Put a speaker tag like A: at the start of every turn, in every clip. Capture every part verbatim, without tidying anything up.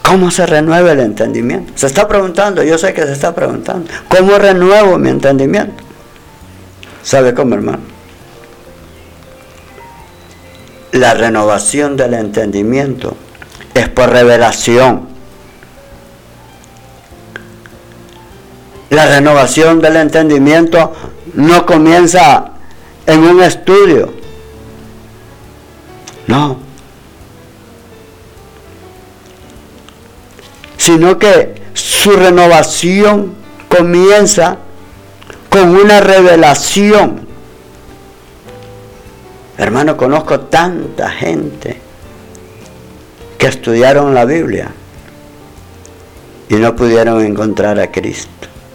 A: ¿Cómo se renueva el entendimiento? Se está preguntando, yo sé que se está preguntando. ¿Cómo renuevo mi entendimiento? ¿Sabe cómo, hermano? La renovación del entendimiento es por revelación. La renovación del entendimiento no comienza en un estudio. No. Sino que su renovación comienza con una revelación. Hermano, conozco tanta gente que estudiaron la Biblia y no pudieron encontrar a Cristo.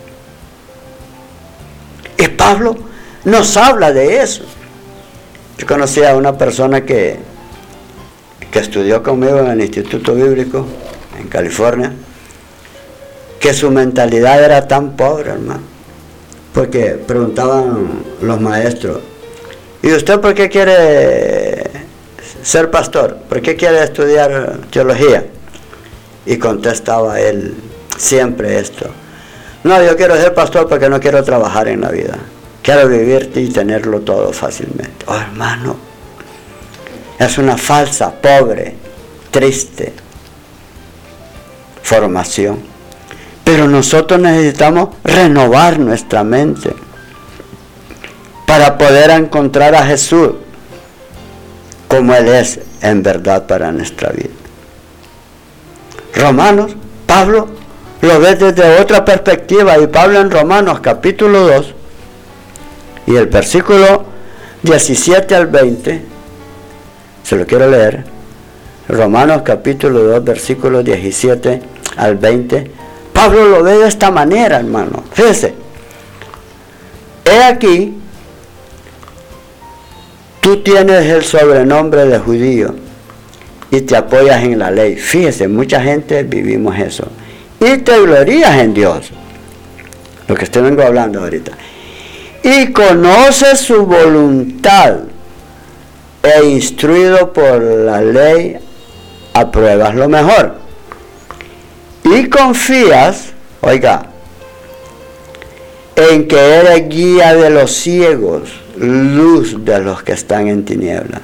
A: Y Pablo nos habla de eso. Yo conocí a una persona que, que estudió conmigo en el Instituto Bíblico en California, que su mentalidad era tan pobre, hermano, porque preguntaban los maestros: ¿y usted por qué quiere ser pastor? ¿Por qué quiere estudiar teología? Y contestaba él siempre esto: no, yo quiero ser pastor porque no quiero trabajar en la vida. Quiero vivir y tenerlo todo fácilmente. Oh, hermano, es una falsa, pobre, triste formación. Pero nosotros necesitamos renovar nuestra mente para poder encontrar a Jesús como Él es en verdad para nuestra vida. Romanos, Pablo lo ve desde otra perspectiva, y Pablo en Romanos capítulo dos y el versículo diecisiete al veinte, se lo quiero leer. Romanos capítulo dos, versículos diecisiete al veinte. Pablo lo ve de esta manera, hermano. Fíjese. He aquí, tú tienes el sobrenombre de judío y te apoyas en la ley. Fíjese, mucha gente vivimos eso. Y te glorías en Dios. Lo que estoy vengo hablando ahorita. Y conoces su voluntad, e instruido por la ley, apruebas lo mejor. Y confías, oiga, en que eres guía de los ciegos, luz de los que están en tinieblas,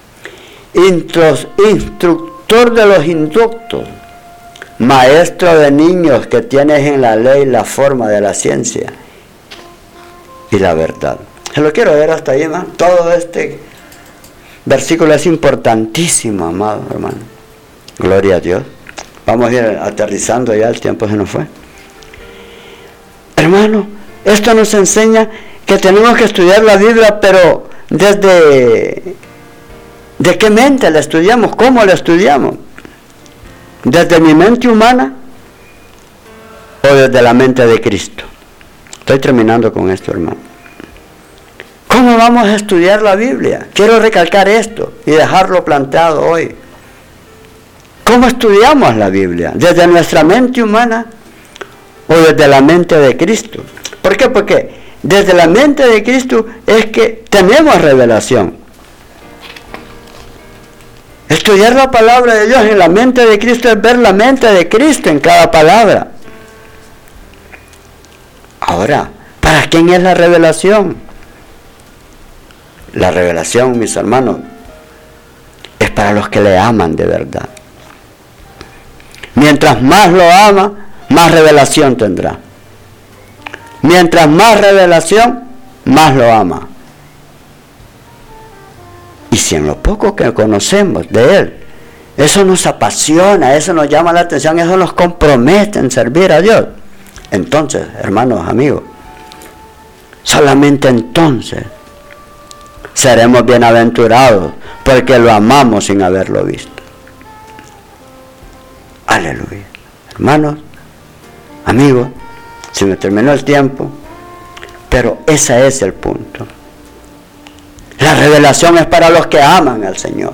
A: instructor de los inductos, maestro de niños, que tienes en la ley la forma de la ciencia y la verdad. Se lo quiero ver hasta ahí, hermano. Todo este versículo es importantísimo, amado hermano. Gloria a Dios. Vamos a ir aterrizando ya, el tiempo se nos fue. Hermano, esto nos enseña que tenemos que estudiar la Biblia, pero desde... ¿de qué mente la estudiamos? ¿Cómo la estudiamos? ¿Desde mi mente humana o desde la mente de Cristo? Estoy terminando con esto, hermano. ¿Cómo vamos a estudiar la Biblia? Quiero recalcar esto y dejarlo planteado hoy. ¿Cómo estudiamos la Biblia? ¿Desde nuestra mente humana o desde la mente de Cristo? ¿Por qué? Porque desde la mente de Cristo es que tenemos revelación. Estudiar la palabra de Dios en la mente de Cristo es ver la mente de Cristo en cada palabra. Ahora, ¿para quién es la revelación? La revelación, mis hermanos, es para los que le aman de verdad. Mientras más lo ama, más revelación tendrá. Mientras más revelación, más lo ama. Y si en lo poco que conocemos de Él, eso nos apasiona, eso nos llama la atención, eso nos compromete en servir a Dios, entonces, hermanos, amigos, solamente entonces seremos bienaventurados, porque lo amamos sin haberlo visto. Aleluya. Hermanos, amigos, se me terminó el tiempo, pero ese es el punto. La revelación es para los que aman al Señor.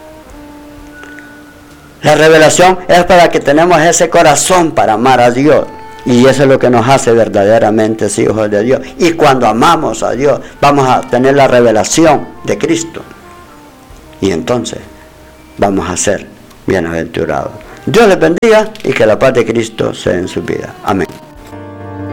A: La revelación es para que tenemos ese corazón para amar a Dios. Y eso es lo que nos hace verdaderamente hijos de Dios. Y cuando amamos a Dios, vamos a tener la revelación de Cristo. Y entonces vamos a ser bienaventurados. Dios les bendiga y que la paz de Cristo sea en su vida. Amén.